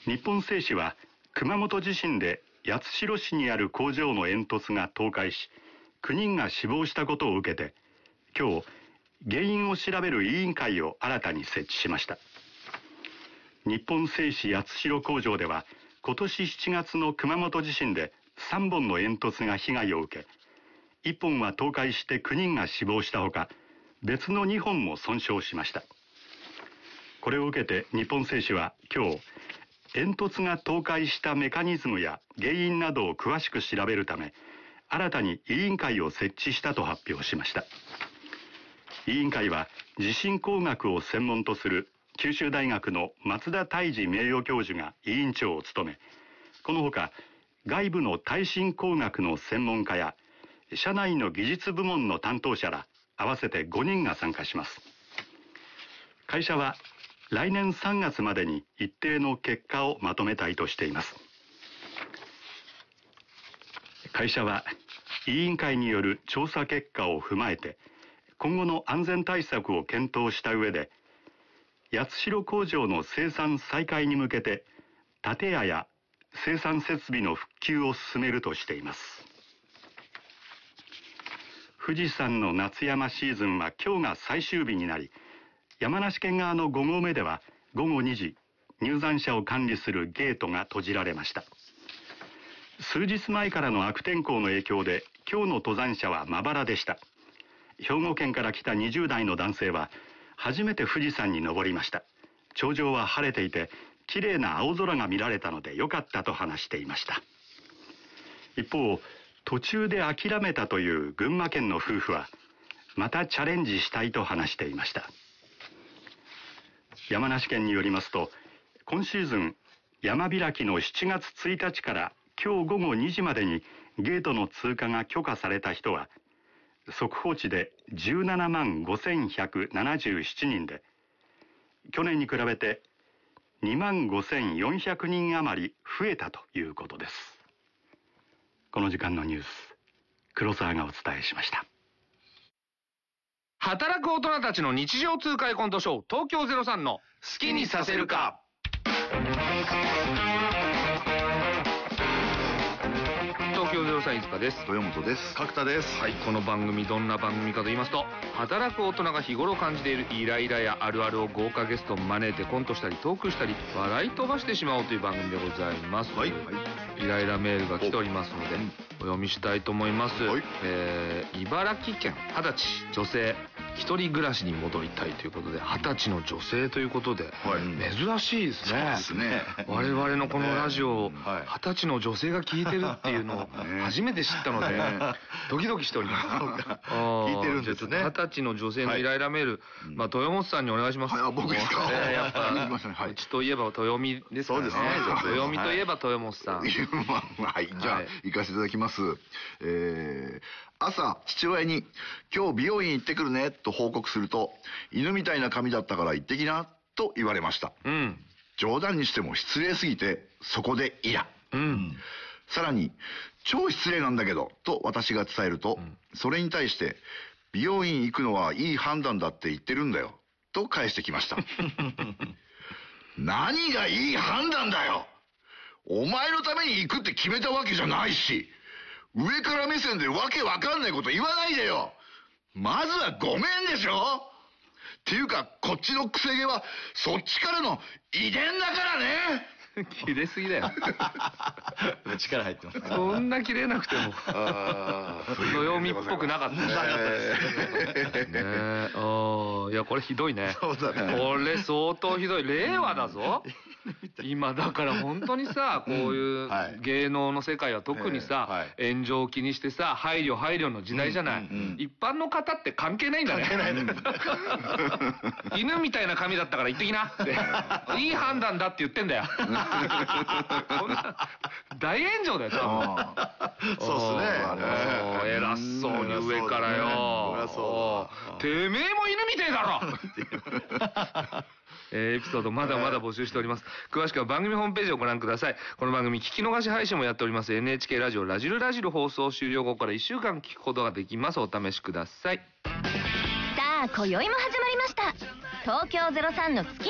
日本製紙は熊本地震で八代市にある工場の煙突が倒壊し、9人が死亡したことを受けて、今日原因を調べる委員会を新たに設置しました。日本製紙八代工場では今年7月の熊本地震で3本の煙突が被害を受け、1本は倒壊して9人が死亡したほか、別の2本も損傷しました。これを受けて日本製紙は今日、煙突が倒壊したメカニズムや原因などを詳しく調べるため、新たに委員会を設置したと発表しました。委員会は地震工学を専門とする九州大学の松田泰治名誉教授が委員長を務め、このほか外部の耐震工学の専門家や社内の技術部門の担当者ら合わせて5人が参加します。会社は来年3月までに一定の結果をまとめたいとしています。会社は委員会による調査結果を踏まえて、今後の安全対策を検討した上で、八代工場の生産再開に向けて建屋や生産設備の復旧を進めるとしています。富士山の夏山シーズンは今日が最終日になり、山梨県側の5合目では午後2時、入山者を管理するゲートが閉じられました。数日前からの悪天候の影響で今日の登山者はまばらでした。兵庫県から来た20代の男性は初めて富士山に登りました。頂上は晴れていて綺麗な青空が見られたので良かったと話していました。一方、途中で諦めたという群馬県の夫婦はまたチャレンジしたいと話していました。山梨県によりますと、今シーズン山開きの7月1日から今日午後2時までにゲートの通過が許可された人は速報値で17万5177人で、去年に比べて2万5400人余り増えたということです。この時間のニュース、黒沢がお伝えしました。 働く大人たちの日常痛快コントショー、東京03の好きにさせるか。東京03飯塚です。 豊本です。角田です。 はい、この番組どんな番組かと言いますと、働く大人が日頃感じているイライラやあるあるを豪華ゲストを招いてコントしたりトークしたり笑い飛ばしてしまおうという番組でございます。はい、イライラメールが来ておりますのでお読みしたいと思います。はい、茨城県20歳女性、一人暮らしに戻りたいということで、20歳の女性ということで、はい、珍しいですね。そうですね。我々のこのラジオ、20歳の女性が聞いてるっていうのを初めて知ったので、ドキドキしております。 聞いてるんですね。 20歳の女性のイライラメール、まあ豊本さんにお願いします。 僕ですか。 やっぱうちといえば豊美ですからね。豊美といえば豊本さん。 はい、じゃあ行かせていただきます。朝父親に今日美容院行ってくるねと報告すると、犬みたいな髪だったから行ってきなと言われました。冗談にしても失礼すぎてそこでイラ。さらに超失礼なんだけどと私が伝えると、それに対して美容院行くのはいい判断だって言ってるんだよと返してきました。何がいい判断だよ。お前のために行くって決めたわけじゃないし、上から目線でわけわかんないこと言わないでよ。まずはごめんでしょ。っていうかこっちの癖毛はそっちからの遺伝だからね。 切れすぎだよ。 力入ってます。 そんな切れなくても豊美っぽくなかったね。いやこれひどいね。これ相当ひどい。令和だぞ。今だから本当にさ、こういう芸能の世界は特にさ、炎上を気にしてさ、配慮の時代じゃない。一般の方って関係ないんだね。犬みたいな髪だったから言ってきなっていい判断だって言ってんだよ。大炎上だよ。 そうっすね。 偉そうに上からよ。てめえも犬みてえだろ。エピソードまだまだ募集しております。詳しくは番組ホームページをご覧ください。この番組聞き逃し配信もやっております。 NHK ラジオラジルラジル放送終了後から1週間聞くことができます。お試しください。 さあ今宵も始まりました東京03の好き